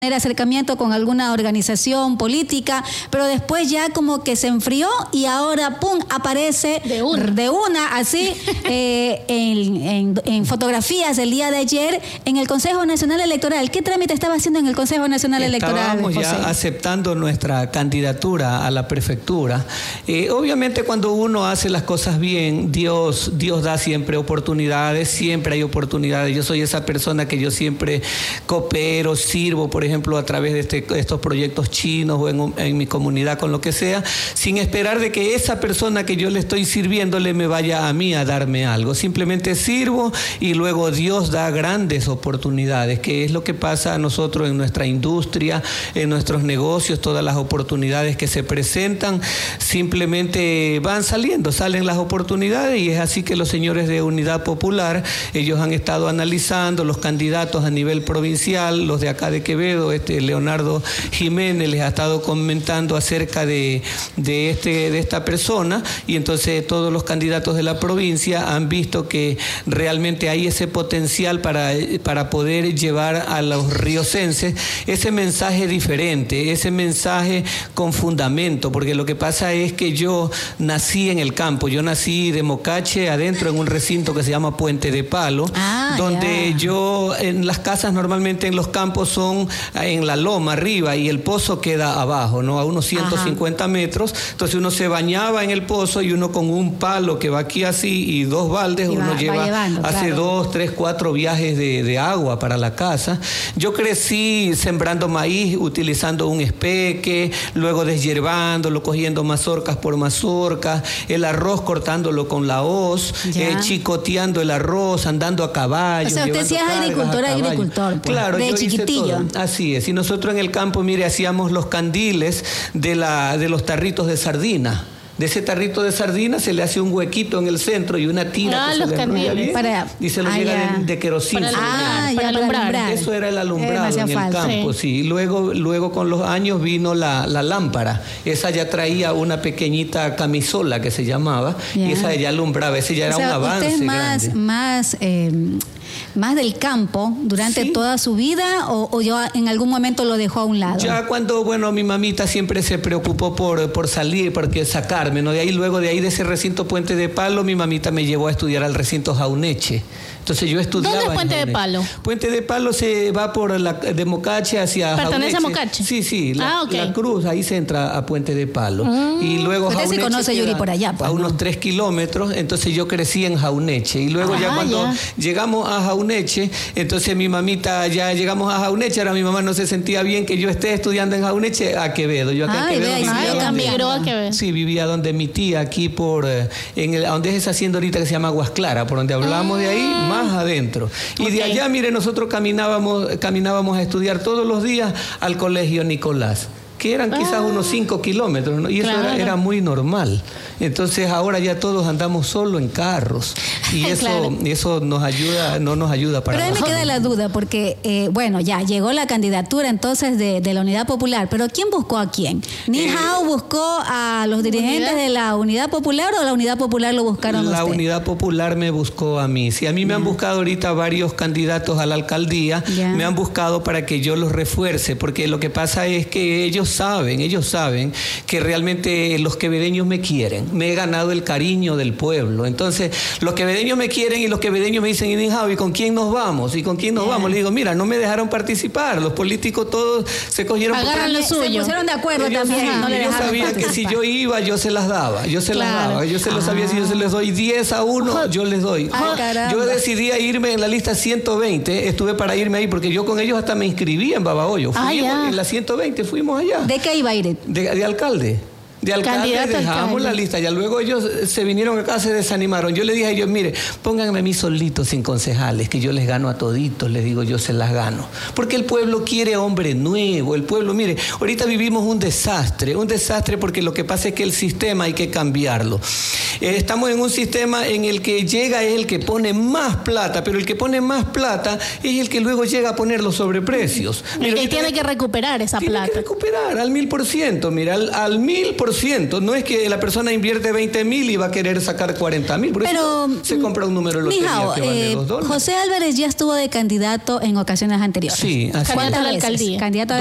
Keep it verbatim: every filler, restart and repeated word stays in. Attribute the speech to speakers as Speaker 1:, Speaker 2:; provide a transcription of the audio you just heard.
Speaker 1: acercamiento con alguna organización política, pero después ya como que se enfrió y ahora pum aparece
Speaker 2: de una,
Speaker 1: de una así eh, en, en, en fotografías el día de ayer en el Consejo Nacional Electoral. ¿Qué trámite estaba haciendo en el Consejo Nacional Electoral?
Speaker 3: Estábamos ya
Speaker 1: José?
Speaker 3: aceptando nuestra candidatura a la prefectura. Eh, obviamente cuando uno hace las cosas bien, Dios, Dios da siempre oportunidades, siempre hay oportunidades. Yo soy esa persona que yo siempre coopero, sirvo, por ejemplo, ejemplo, a través de este, estos proyectos chinos o en, en mi comunidad, con lo que sea, sin esperar de que esa persona que yo le estoy sirviéndole me vaya a mí a darme algo. Simplemente sirvo y luego Dios da grandes oportunidades, que es lo que pasa a nosotros en nuestra industria, en nuestros negocios. Todas las oportunidades que se presentan simplemente van saliendo, salen las oportunidades, y es así que los señores de Unidad Popular, ellos han estado analizando los candidatos a nivel provincial, los de acá de Quevedo. Este Leonardo Jiménez les ha estado comentando acerca de, de, este, de esta persona, y entonces todos los candidatos de la provincia han visto que realmente hay ese potencial para, para poder llevar a los riocenses ese mensaje diferente, ese mensaje con fundamento, porque lo que pasa es que yo nací en el campo, yo nací de Mocache, adentro en un recinto que se llama Puente de Palo, ah, donde yeah. yo, en las casas normalmente en los campos son en la loma arriba y el pozo queda abajo, ¿no? A unos ciento cincuenta Ajá. metros. Entonces uno se bañaba en el pozo y uno con un palo que va aquí así y dos baldes, y uno va, lleva, va llevando, hace claro. dos, tres, cuatro viajes de, de agua para la casa. Yo crecí sembrando maíz, utilizando un espeque, luego deshiervándolo, cogiendo mazorcas por mazorcas, el arroz cortándolo con la hoz, eh, chicoteando el arroz, andando a caballo.
Speaker 1: O sea, usted sí es agricultor, agricultor. Pues,
Speaker 3: claro,
Speaker 1: de
Speaker 3: yo
Speaker 1: chiquitillo.
Speaker 3: Así es, y nosotros en el campo, mire, hacíamos los candiles de, la, de los tarritos de sardina. De ese tarrito de sardina se le hace un huequito en el centro y una tira
Speaker 2: ah,
Speaker 3: que
Speaker 2: los
Speaker 3: se le enrolla bien,
Speaker 1: para,
Speaker 3: y se lo
Speaker 1: ah,
Speaker 3: llega de, de querosín.
Speaker 2: Para alumbrar,
Speaker 1: ah,
Speaker 2: para alumbrar. alumbrar.
Speaker 3: Eso era el alumbrado
Speaker 1: eh,
Speaker 3: en el
Speaker 1: falta.
Speaker 3: campo, sí. sí. Y luego, luego con los años vino la, la lámpara. Esa ya traía una pequeñita camisola que se llamaba, yeah. y esa ya alumbraba. Ese ya era o sea, un avance
Speaker 1: usted es más,
Speaker 3: grande.
Speaker 1: más eh, más del campo durante ¿Sí? toda su vida, o, o yo en algún momento lo dejó a un lado?
Speaker 3: Ya cuando, bueno, mi mamita siempre se preocupó por, por salir, porque sacarme, ¿no? De ahí, luego de ahí de ese recinto Puente de Palo, mi mamita me llevó a estudiar al recinto Jauneche. Entonces yo estudiaba.
Speaker 2: ¿Dónde es Puente
Speaker 3: de
Speaker 2: Palo?
Speaker 3: Puente de Palo se va por la de Mocache hacia
Speaker 2: ¿Pertenece
Speaker 3: Jauneche.
Speaker 2: a Mocache?
Speaker 3: Sí, sí, la,
Speaker 2: ah, okay.
Speaker 3: la Cruz, ahí se entra a Puente de Palo. Mm. Y luego
Speaker 1: Usted
Speaker 3: Jauneche
Speaker 1: se conoce Yuri por allá, pues,
Speaker 3: a unos
Speaker 1: ¿no?
Speaker 3: tres kilómetros, entonces yo crecí en Jauneche. Y luego ah, ya cuando ya. llegamos a Jauneche, entonces mi mamita, ya llegamos a Jauneche, ahora mi mamá no se sentía bien que yo esté estudiando en Jauneche, a Quevedo. Yo acá
Speaker 1: Ay,
Speaker 3: en Quevedo
Speaker 1: vea,
Speaker 3: vivía,
Speaker 2: donde,
Speaker 1: migró
Speaker 2: a Quevedo.
Speaker 3: Sí, vivía donde mi tía, aquí por, en el, donde es esa hacienda ahorita que se llama Aguas Claras, por donde hablamos ah. de ahí, más adentro. Y okay. de allá, mire, nosotros caminábamos, caminábamos a estudiar todos los días al colegio Nicolás, que eran quizás ah, unos cinco kilómetros, ¿no? Y eso claro. era, era muy normal. Entonces ahora ya todos andamos solo en carros, y eso, claro. eso nos ayuda, no nos ayuda para
Speaker 1: Pero ahí me queda la duda, porque eh, bueno, ya llegó la candidatura entonces de, de la Unidad Popular, pero ¿quién buscó a quién? ¿Ni eh, Hao buscó a los dirigentes ¿Unidad? de la Unidad Popular, o la Unidad Popular lo buscaron
Speaker 3: La
Speaker 1: usted?
Speaker 3: Unidad Popular me buscó a mí. Sí, a mí me yeah. han buscado ahorita varios candidatos a la alcaldía, yeah. me han buscado para que yo los refuerce, porque lo que pasa es que ellos saben, ellos saben que realmente los quevedeños me quieren. Me he ganado el cariño del pueblo. Entonces, los quevedeños me quieren y los quevedeños me dicen, ¿y con quién nos vamos? ¿Y con quién nos yeah. vamos? Le digo, mira, no me dejaron participar. Los políticos todos se cogieron...
Speaker 2: Agarran lo suyo.
Speaker 1: Se pusieron de acuerdo
Speaker 3: yo
Speaker 1: también.
Speaker 3: Sí,
Speaker 1: no le
Speaker 3: yo sabía participar. Que si yo iba, yo se las daba. Yo se claro. las daba. Yo se ah. lo sabía. Si yo se les doy diez a uno, yo les doy.
Speaker 1: Ay,
Speaker 3: yo decidí irme en la lista ciento veinte. Estuve para irme ahí porque yo con ellos hasta me inscribí en Babahoyo.
Speaker 2: Ah,
Speaker 3: fuimos, en la ciento veinte fuimos allá.
Speaker 1: ¿De qué iba a ir?
Speaker 3: De, de alcalde. De alcalde dejamos alcalde. la lista, ya luego ellos se vinieron acá, se desanimaron. Yo les dije a ellos, mire, pónganme a mí solito sin concejales, que yo les gano a toditos, les digo, yo se las gano. Porque el pueblo quiere hombre nuevo, el pueblo, mire, ahorita vivimos un desastre, un desastre porque lo que pasa es que el sistema hay que cambiarlo. Eh, estamos en un sistema en el que llega es el que pone más plata, pero el que pone más plata es el que luego llega a poner los sobreprecios.
Speaker 2: Mira, y tiene que recuperar esa
Speaker 3: tiene
Speaker 2: plata.
Speaker 3: Tiene que recuperar al mil por ciento, mira, al, al mil por por ciento. No es que la persona invierte veinte mil y va a querer sacar cuarenta mil. Por
Speaker 1: Pero,
Speaker 3: eso se compra un número de lotería
Speaker 1: Mijao,
Speaker 3: que vale
Speaker 1: eh,
Speaker 3: dos dólares.
Speaker 1: José Álvarez ya estuvo de candidato en ocasiones anteriores.
Speaker 3: Sí, así
Speaker 2: Candidato
Speaker 1: ¿Cuántas
Speaker 2: a la
Speaker 1: veces?
Speaker 2: alcaldía.
Speaker 1: Candidato a